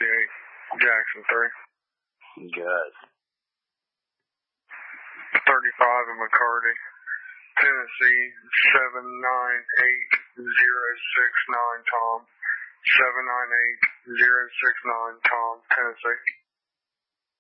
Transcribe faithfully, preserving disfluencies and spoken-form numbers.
sixty-eight, Jackson three. Good. thirty-five in McCarty, Tennessee, seven nine eight zero six nine, Tom. seven nine eight zero six nine, Tom, Tennessee.